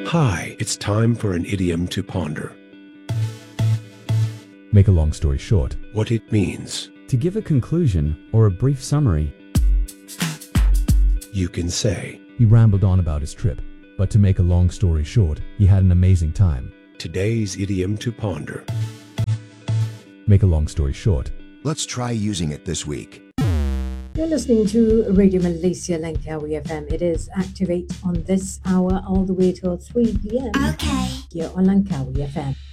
Hi, it's time for an idiom to ponder. Make a long story short, What it means. To give a conclusion or a brief summary. You can say, he rambled on about his trip, but to make a long story short, he had an amazing time. today's idiom to ponder. Make a long story short, Let's try using it this week. You're listening to Radio Malaysia Langkawi FM. It is Activate on this hour all the way till 3 p.m. Okay. here on Langkawi FM.